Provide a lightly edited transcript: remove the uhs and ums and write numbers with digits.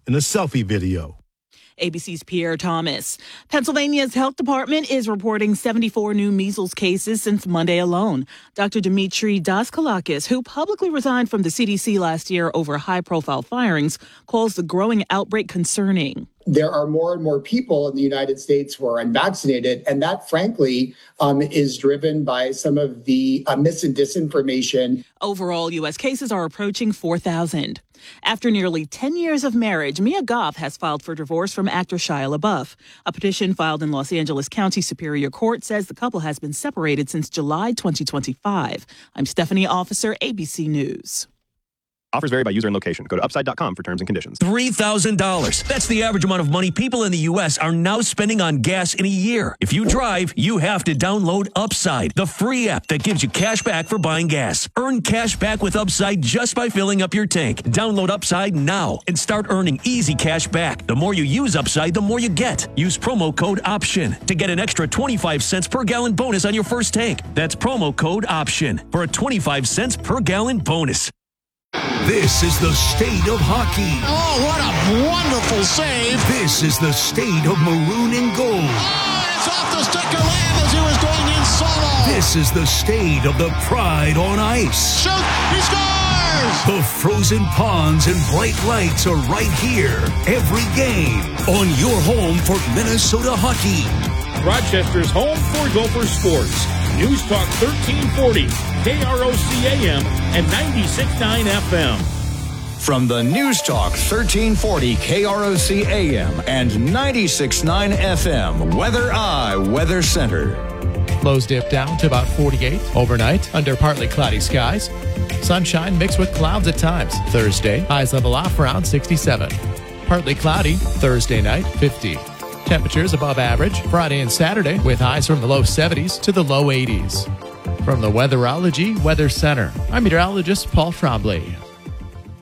in a selfie video. ABC's Pierre Thomas. Pennsylvania's health department is reporting 74 new measles cases since Monday alone. Dr. Dimitri Daskalakis, who publicly resigned from the CDC last year over high-profile firings, calls the growing outbreak concerning. There are more and more people in the United States who are unvaccinated, and that, frankly, is driven by some of the mis and disinformation. Overall, U.S. cases are approaching 4,000. After nearly 10 years of marriage, Mia Goth has filed for divorce from actor Shia LaBeouf. A petition filed in Los Angeles County Superior Court says the couple has been separated since July 2025. I'm Stephanie Officer, ABC News. Offers vary by user and location. Go to upside.com for terms and conditions. $3,000. That's the average amount of money people in the U.S. are now spending on gas in a year. If you drive, you have to download Upside, the free app that gives you cash back for buying gas. Earn cash back with Upside just by filling up your tank. Download Upside now and start earning easy cash back. The more you use Upside, the more you get. Use promo code OPTION to get an extra 25 cents per gallon bonus on your first tank. That's promo code OPTION for a 25 cents per gallon bonus. This is the state of hockey. Oh, what a wonderful save. This is the state of maroon and gold. Oh, it's off the stick of Lamb as he was going in solo. This is the state of the pride on ice. Shoot, he scores! The frozen ponds and bright lights are right here. Every game on your home for Minnesota hockey. Rochester's home for Gopher Sports. News Talk 1340, KROC AM and 96.9 FM. From the News Talk 1340, KROC AM and 96.9 FM, Weather Center. Lows dip down to about 48 overnight under partly cloudy skies. Sunshine mixed with clouds at times. Thursday, highs level off around 67. Partly cloudy Thursday night, 50. Temperatures above average Friday and Saturday with highs from the low 70s to the low 80s. From the Weatherology Weather Center, I'm meteorologist Paul Trombley.